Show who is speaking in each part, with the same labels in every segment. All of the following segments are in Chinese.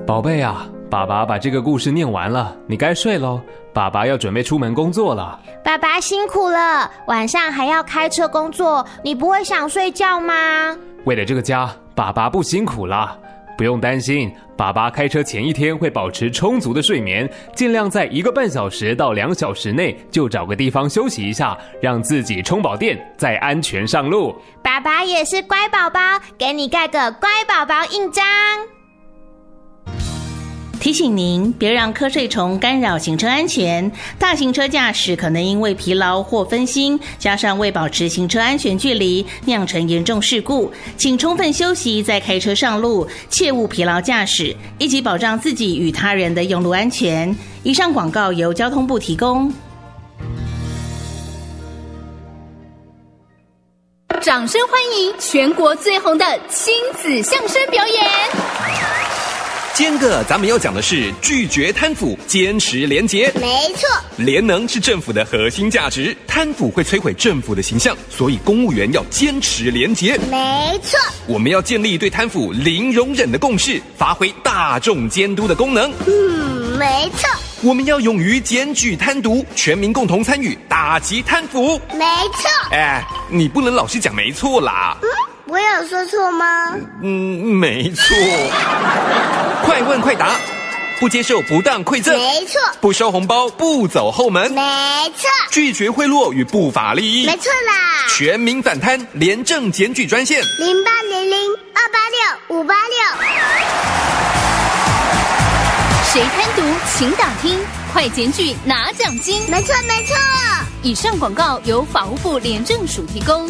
Speaker 1: 宝贝啊，爸爸把这个故事念完了，你该睡咯，爸爸要准备出门工作了。
Speaker 2: 爸爸辛苦了，晚上还要开车工作，你不会想睡觉吗？
Speaker 1: 为了这个家，爸爸不辛苦啦，不用担心，爸爸开车前一天会保持充足的睡眠，尽量在1个半小时到2小时内就找个地方休息一下，让自己充饱电，再安全上路。
Speaker 2: 爸爸也是乖宝宝，给你盖个乖宝宝印章。
Speaker 3: 提醒您，别让瞌睡虫干扰行车安全。大型车驾驶可能因为疲劳或分心，加上未保持行车安全距离，酿成严重事故。请充分休息再开车上路，切勿疲劳驾驶，一起保障自己与他人的用路安全。以上广告由交通部提供。
Speaker 4: 掌声欢迎全国最红的亲子相声表演。
Speaker 5: 今个咱们要讲的是拒绝贪腐，坚持廉洁。
Speaker 2: 没错，
Speaker 5: 廉能是政府的核心价值，贪腐会摧毁政府的形象，所以公务员要坚持廉洁。
Speaker 2: 没错，
Speaker 5: 我们要建立对贪腐零容忍的共识，发挥大众监督的功能。
Speaker 2: 没错，
Speaker 5: 我们要勇于检举贪渎，全民共同参与，打击贪腐。
Speaker 2: 没错。
Speaker 5: 你不能老是讲没错啦。
Speaker 2: 我有说错吗？
Speaker 5: 没错。快问快答，不接受不当馈赠。
Speaker 2: 没错。
Speaker 5: 不收红包，不走后门。
Speaker 2: 没错。
Speaker 5: 拒绝贿赂与不法利益。
Speaker 2: 没错啦。
Speaker 5: 全民反贪，廉政检举专线
Speaker 2: 0800286586。
Speaker 4: 谁贪渎，请打听，快检举拿奖金。
Speaker 2: 没错没错。
Speaker 4: 以上广告由法务部廉政署提供。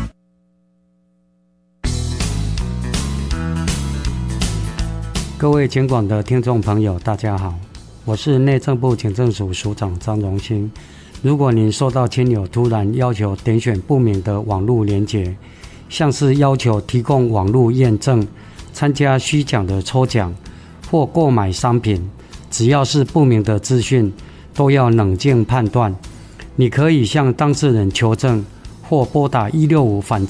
Speaker 6: 各位警广的听众朋友大家好，我是内政部警政署署长张荣兴。如果您收到亲友突然要求点选不明的网络连结，像是要求提供网络验证、参加虚假的抽奖或购买商品，只要是不明的资讯都要冷静判断。你可以向当事人求证或拨打165反